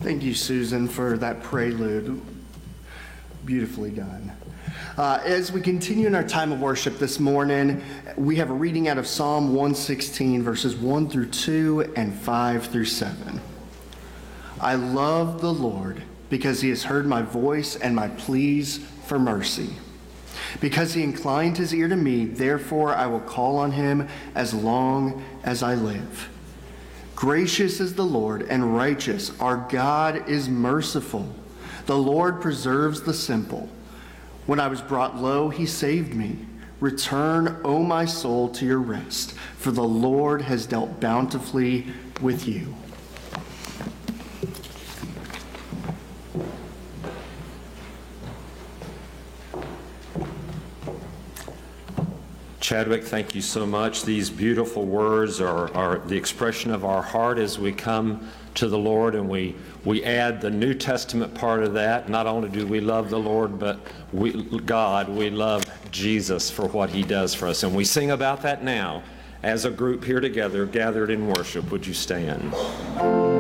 Thank you, Susan, for that prelude. Beautifully done. As we continue in our time of worship this morning, we have a reading out of Psalm 116, verses 1 through 2 and 5 through 7. I love the Lord because he has heard my voice and my pleas for mercy. Because he inclined his ear to me, therefore I will call on him as long as I live. Gracious is the Lord and righteous. Our God is merciful. The Lord preserves the simple. When I was brought low, he saved me. Return, O my soul, to your rest, for the Lord has dealt bountifully with you. Chadwick, thank you so much. These beautiful words are the expression of our heart as we come to the Lord, and we add the New Testament part of that. Not only do we love the Lord, but we love Jesus for what he does for us. And we sing about that now as a group here together, gathered in worship. Would you stand?